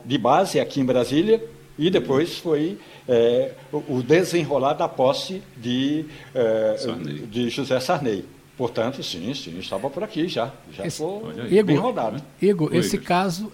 de base aqui em Brasília, e depois foi o desenrolar da posse de José Sarney. Portanto, sim, estava por aqui já foi bem rodado. Igor, esse caso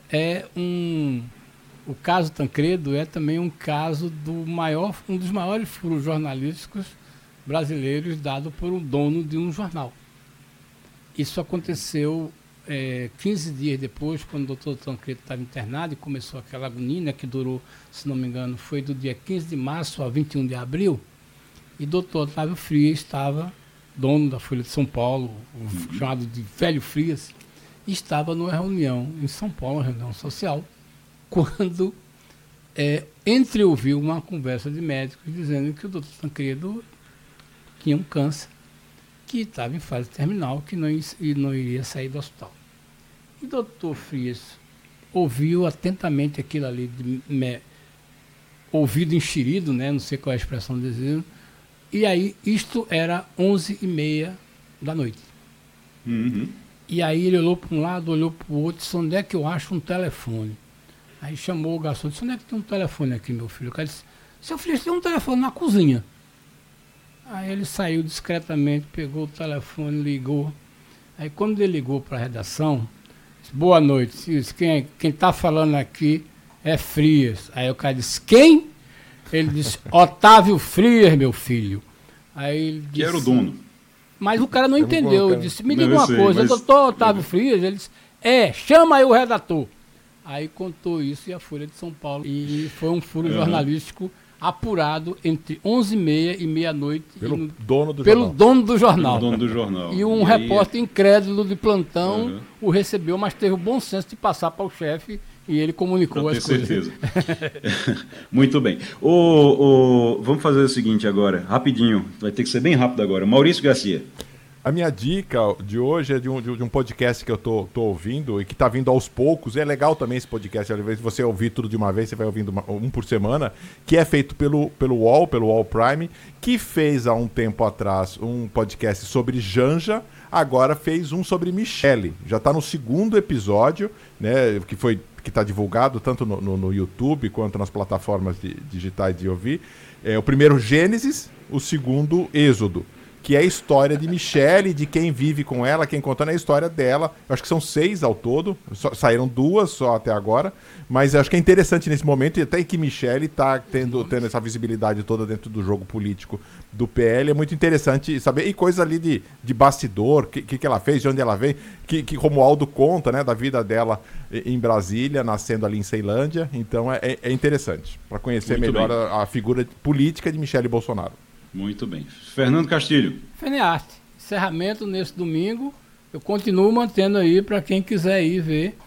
o caso Tancredo é também um caso um dos maiores furos jornalísticos brasileiros dado por um dono de um jornal. Isso aconteceu 15 dias depois, quando o doutor Tancredo estava internado e começou aquela agonia, que durou, se não me engano, foi do dia 15 de março a 21 de abril, e o doutor Otávio Frias estava, dono da Folha de São Paulo, chamado de Velho Frias, estava numa reunião em São Paulo, uma reunião social, quando entreouviu uma conversa de médicos dizendo que o doutor Tancredo tinha um câncer, que estava em fase terminal, que não iria sair do hospital. E o doutor Frias ouviu atentamente aquilo ali, ouvido enxerido, né? Não sei qual é a expressão dizendo. E aí, isto era 11h30 da noite. Uhum. E aí ele olhou para um lado, olhou para o outro, disse: onde é que eu acho um telefone? Aí chamou o garçom, disse: onde é que tem um telefone aqui, meu filho? O cara disse: seu filho, tem um telefone na cozinha. Aí ele saiu discretamente, pegou o telefone, ligou. Aí quando ele ligou para a redação, disse: boa noite, quem está falando aqui é Frias. Aí o cara disse: quem? Ele disse: Otávio Frias, meu filho. Aí ele disse, que era o dono. Mas o cara não entendeu. Ele disse: me diga uma coisa, doutor Otávio Frias. Ele disse: chama aí o redator. Aí contou isso e a Folha de São Paulo. E foi um furo jornalístico apurado entre 11h30 e meia-noite. Pelo dono do jornal. Pelo dono do jornal. E um repórter incrédulo de plantão o recebeu, mas teve o bom senso de passar para o chefe e ele comunicou as coisas. Certeza. Muito bem. Vamos fazer o seguinte agora, rapidinho. Vai ter que ser bem rápido agora. Maurício Garcia. A minha dica de hoje é de um podcast que eu tô ouvindo e que tá vindo aos poucos. É legal também esse podcast, às vezes você ouvir tudo de uma vez, você vai ouvindo um por semana, que é feito pelo UOL Prime, que fez há um tempo atrás um podcast sobre Janja, agora fez um sobre Michele. Já tá no segundo episódio, né, que está divulgado tanto no YouTube quanto nas plataformas digitais de ouvir. O primeiro, Gênesis, o segundo, Êxodo, que é a história de Michele, de quem vive com ela, quem contando a história dela. Eu acho que são 6 ao todo, saíram 2 só até agora, mas eu acho que é interessante nesse momento, e até que Michele está tendo essa visibilidade toda dentro do jogo político do PL, é muito interessante saber, e coisa ali de bastidor, que ela fez, de onde ela veio, que Romualdo conta, né, da vida dela em Brasília, nascendo ali em Ceilândia, então é interessante, para conhecer muito melhor a figura política de Michele Bolsonaro. Muito bem. Fernando Castilho. FENEARTE, encerramento nesse domingo. Eu continuo mantendo aí para quem quiser ir ver.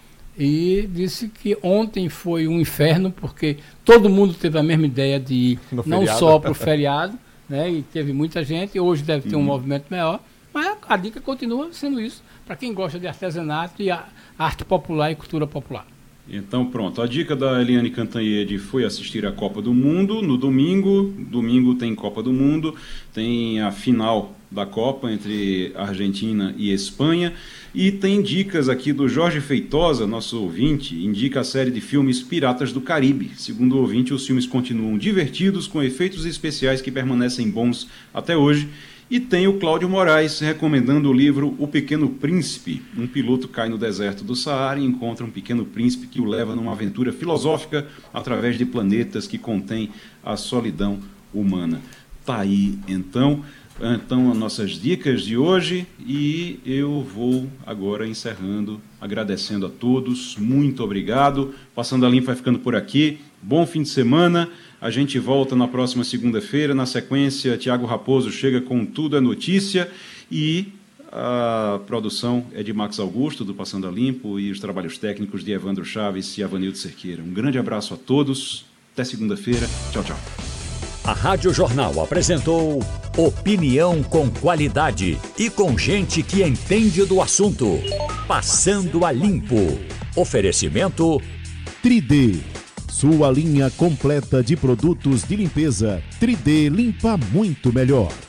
E disse que ontem foi um inferno, porque todo mundo teve a mesma ideia de ir, não só para o feriado, né? E teve muita gente. Hoje deve ter um movimento maior. Mas a dica continua sendo isso, para quem gosta de artesanato e a arte popular e cultura popular. Então pronto, a dica da Eliane Cantanhede foi assistir a Copa do Mundo no domingo. Domingo tem Copa do Mundo, tem a final da Copa entre Argentina e Espanha, e tem dicas aqui do Jorge Feitosa, nosso ouvinte, indica a série de filmes Piratas do Caribe. Segundo o ouvinte, os filmes continuam divertidos, com efeitos especiais que permanecem bons até hoje. E tem o Cláudio Moraes recomendando o livro O Pequeno Príncipe. Um piloto cai no deserto do Saara e encontra um pequeno príncipe que o leva numa aventura filosófica através de planetas que contêm a solidão humana. Tá aí, então as nossas dicas de hoje, e eu vou agora encerrando, agradecendo a todos. Muito obrigado. Passando a Limpo vai ficando por aqui. Bom fim de semana. A gente volta na próxima segunda-feira. Na sequência, Tiago Raposo chega com Tudo é Notícia, e a produção é de Max Augusto, do Passando a Limpo, e os trabalhos técnicos de Evandro Chaves e Avanildo Cerqueira. Um grande abraço a todos. Até segunda-feira. Tchau, tchau. A Rádio Jornal apresentou opinião com qualidade e com gente que entende do assunto. Passando a Limpo. Oferecimento 3D. Sua linha completa de produtos de limpeza. 3D limpa muito melhor.